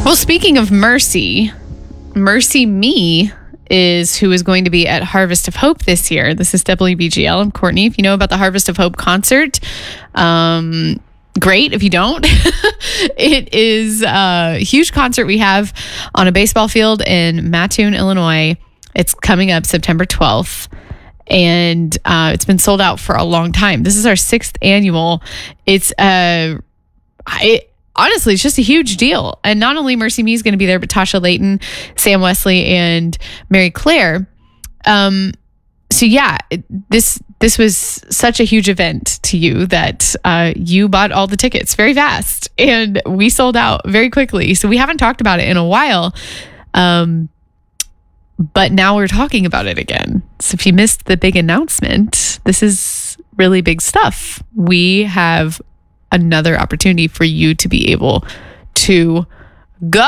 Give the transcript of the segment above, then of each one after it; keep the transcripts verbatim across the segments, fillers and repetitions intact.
Well, speaking of Mercy, Mercy Me is who is going to be at Harvest of Hope this year. This is W B G L. I'm Courtney. If you know about the Harvest of Hope concert, um, great. If you don't, it is a huge concert we have on a baseball field in Mattoon, Illinois. It's coming up September twelfth. And uh, it's been sold out for a long time. This is our sixth annual. It's uh, I, honestly, it's just a huge deal. And not only Mercy Me is going to be there, but Tasha Layton, Sam Wesley, and Mary Claire. Um, so yeah, it, this this was such a huge event to you that uh, you bought all the tickets very fast, and we sold out very quickly. So we haven't talked about it in a while. Um, But now we're talking about it again. So if you missed the big announcement, this is really big stuff. We have another opportunity for you to be able to go.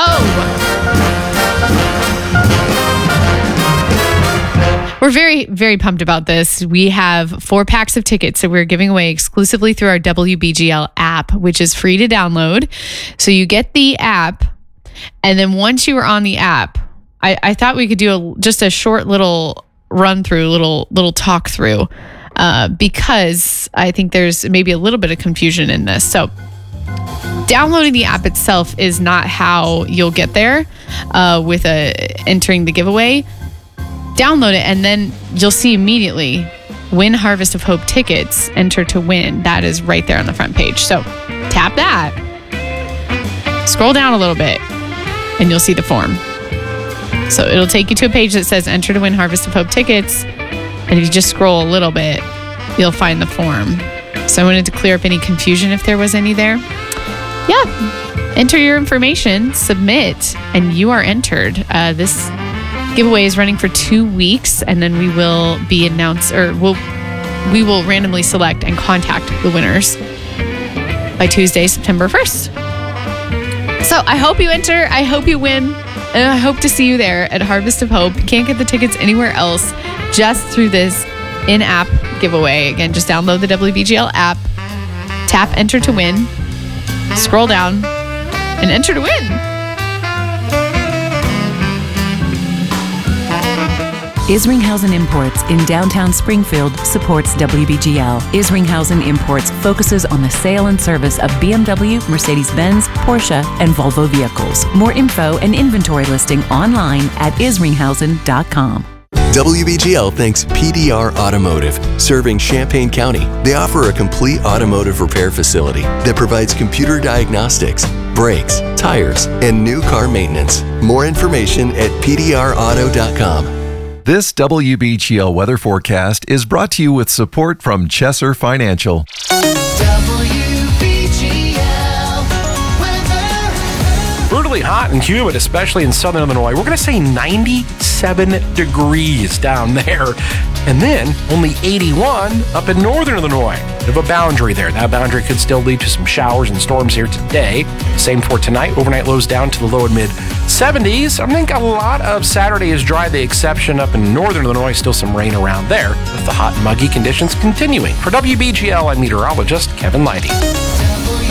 We're very, very pumped about this. We have four packs of tickets that we're giving away exclusively through our W B G L app, which is free to download. So you get the app, and then once you are on the app, I, I thought we could do a, just a short little run through, little little talk through, uh, because I think there's maybe a little bit of confusion in this. So downloading the app itself is not how you'll get there uh, with a, entering the giveaway. Download it, and then you'll see immediately win Harvest of Hope tickets, enter to win. That is right there on the front page. So tap that, scroll down a little bit, and you'll see the form. So it'll take you to a page that says enter to win Harvest of Hope tickets. And if you just scroll a little bit, you'll find the form. So I wanted to clear up any confusion if there was any there. Yeah. Enter your information, submit, and you are entered. Uh, this giveaway is running for two weeks, and then we will be announced, or we'll, we will randomly select and contact the winners by Tuesday, September first. So I hope you enter. I hope you win. And I hope to see you there at Harvest of Hope. Can't get the tickets anywhere else, just through this in-app giveaway. Again, just download the W B G L app, tap enter to win, scroll down, and enter to win. Isringhausen Imports in downtown Springfield supports W B G L. Isringhausen Imports focuses on the sale and service of B M W, Mercedes-Benz, Porsche, and Volvo vehicles. More info and inventory listing online at isringhausen dot com. W B G L thanks P D R Automotive, serving Champaign County. They offer a complete automotive repair facility that provides computer diagnostics, brakes, tires, and new car maintenance. More information at p d r auto dot com. This W B G L weather forecast is brought to you with support from Chesser Financial. W B G L weather. Brutally hot and humid, especially in southern Illinois. We're going to say ninety-seven degrees down there. And then only eighty-one up in northern Illinois. Bit of a boundary there. That boundary could still lead to some showers and storms here today. Same for tonight. Overnight lows down to the low and mid seventies. I think a lot of Saturday is dry. The exception up in northern Illinois, still some rain around there, with the hot and muggy conditions continuing. For W B G L, I'm meteorologist Kevin Leidy.